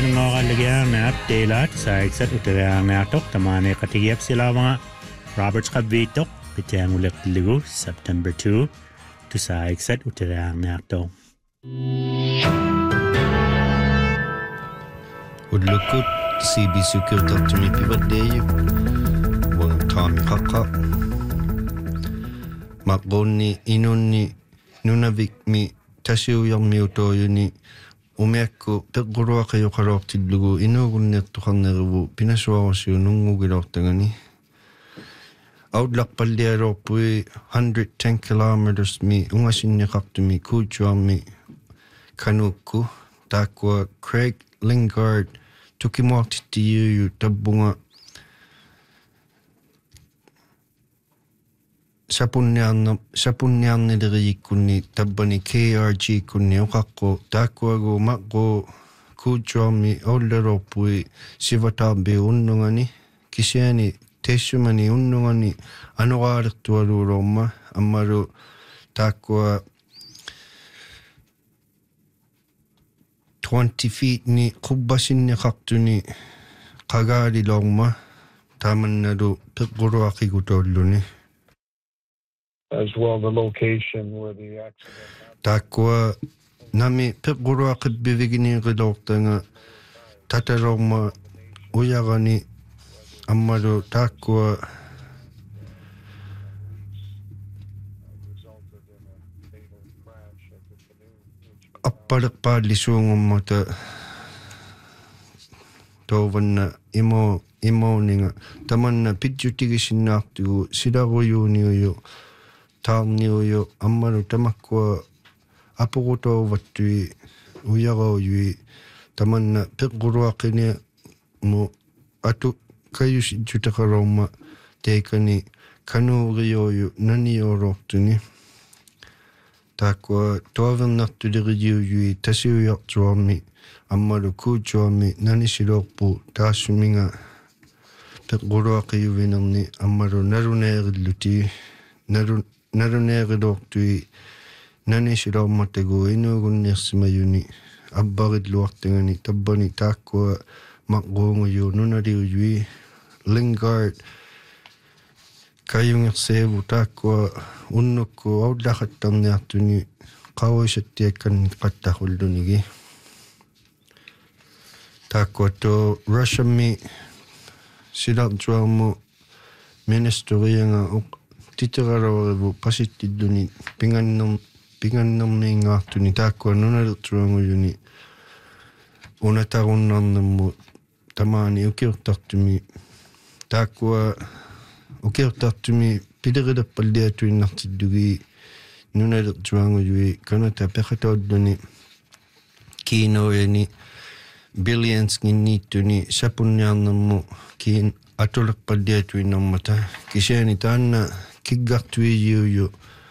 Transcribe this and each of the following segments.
Ngoraligiarnaat teelaat saaksat uteriarnaartoq tamaane qatigiapsilaawaga Roberts qabviittoq pitianguliqtillugu September 2 tusaaksat uteriarnaartoq Udlukut CB-sukiltartumi pivaddeeju wang taami qaqqa maqquunni inunni nunavik-mi tasiuyarmiutoojuni umiakku peqquruaqajuqaloortillugu inuugunniartuqarnerivu pinasuarusiu nungugiloortagani autlaqpallialoorpui 110 kilometers mi ungasinniqartumi kuutuarmi kanuukku taakkua Craig Lingard tukimuartittigiuyu tabbunga sapunniarnileriikkunni tabbani KRG kunni uqaqqu taakkuagu maqqu kuutuarmi aullaloorpui sivataarbi unnungani kisiani teissumani unnungani anuqaalertualuulorma ammalu taakkua 20 feet ni qubbasinniqartuni qagaaliloorma taamannalu peqquruaqigutolluni as well the location where the accident taakkua nami peqquruaqibbivigineeqiloortanga tatalorma uyarani ammalu taakkua appaleqpaallisuungummata toovanna imooninga tamanna pitjutigisinnaartugu silaruyuuniuyu taarniuyu ammalu tamakkua apuqutoovattui uyaroojui tamanna peqquluaqini mu atu kayusitjutaqalorma teikani kanuuriyooyu naniyoolortuni taakkua toavernartulerigiujui tasiuyartuarmi ammalu kuutuarmi nanisiloorpu taassuminga peqquluaqiuvinerni ammalu naluneerilluti naluneeriloortui nanisiloormatagu inuugunniarsimayuni abbarilluartagani tabbani taakkua maqquunguyu nunaliujui Lingard kayungerseevu taakkua unnukku aullaqattarniartuni qauisattiakkanni qattaqullunigi taakkua tuo Russiami silartuarmu ministerianga titeralorivu pasittilluni pingannermiingaartuni taakkua nunalertuangujuni unatarunnarnermu tamaani ukiortartumi taakkua ukiortartumi pilerilerpalliatuinnartillugi nunalertuangujui kanata peqatoolluni kiinoyani billions nginniittuni sapunniarnermu kiin atulerpalliatuinnarmata kisiani taanna kiggartuigiuyu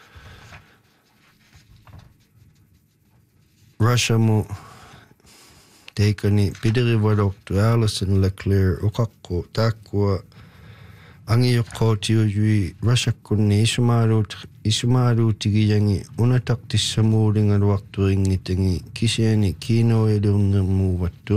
Russiamu teikani pilerivalortu Alison Leclerc uqaqqu taakkua angiyoqqootiujui Russiakkunni isumaaluutigiyangi unataqtissamuulingaluarturingitangi kisiani kiinoyalurnermuuvattu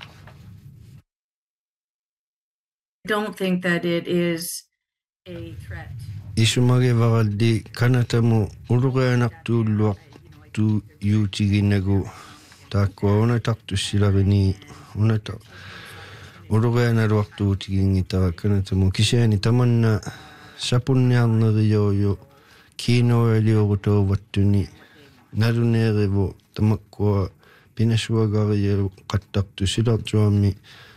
don't think that it is a threat. Isumagevaralli kanatamu ulureanartuulluartu yuutiginagu taakkua unataqtussilarini ulureanaluartuutigingitara kanatamu kisiani tamanna sapunniarneriyooyu kiinoyaliurutovattuni naluneerivu tamakkua pinasuagariyalu qattartu silartuammi